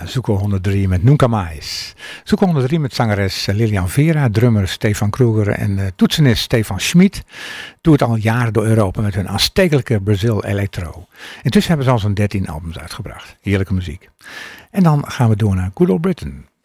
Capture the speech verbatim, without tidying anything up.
Zoeko honderddrie met Nunca Mais. Zoeko honderddrie met zangeres Lilian Vera, drummer Stefan Kroeger en uh, toetsenist Stefan Schmid. Doet al jaren door Europa met hun aanstekelijke Brazil Electro. Intussen hebben ze al zo'n dertien albums uitgebracht. Heerlijke muziek. En dan gaan we door naar Good Old Britain.